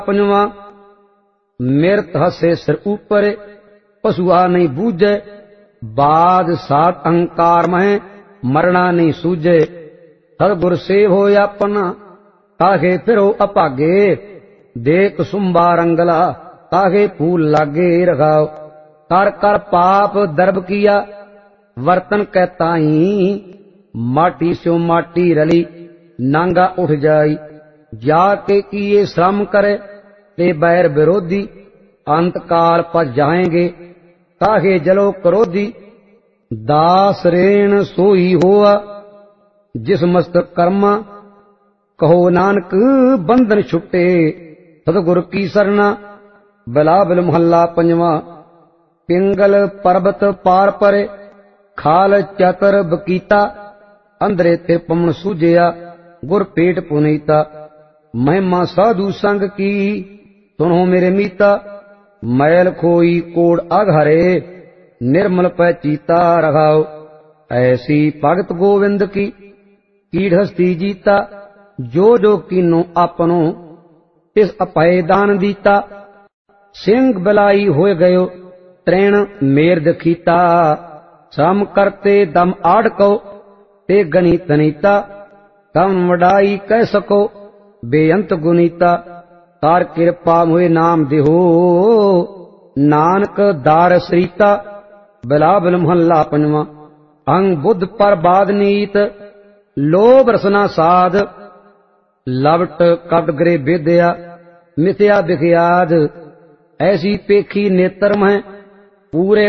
पंजवा मिरत हसे सिर ऊपर पशुआ नहीं बूझे बाद सात अहंकार में मरना नहीं सूझे सतगुर सेव हो अपना ताके फिरो अपागे देख सुंबा रंगला ताके फूल लागे रखाओ कर कर पाप दर्ब किया वर्तन कहताई माटी स्यो माटी रली नांगा उठ जाई जाके किए श्रम करे ते बैर विरोधी अंत काल पर जाएंगे ताहे जलो क्रोधी दास रेण सोई होआ जिस मस्त कर्मा कहो नानक बंधन छुटे सतगुर की सरना बिलावल महला पंजवा पिंगल पर्वत पार परे खाल चतर बकीता अंदरे ते पमन सूझिया गुर पेट पुनीता महिमा साधु संग की सुनो मेरे मीता मैल खोई कोड़ अघरे निर्मल पै चीता रघाओ ऐसी भगत गोविंद की कीड़ हस्ती जीता जो जो कीनो अपनो इस अपय दान दीता सिंह बलाई हो गयो त्रेण मेर दखीता श्रम करते दम आड़को ते गनी तनीता तम वडाई कह सको बेअंत गुनीता तार कृपा मोहे नाम देहो नानक दार सरीता बिलावल महला पंजवा अंग बुद्ध पर बाद नीत लोभ रसना साध लवट कपट गृह विद्या मिथ्या बिख्याद ऐसी पेखी नेत्र में पूरे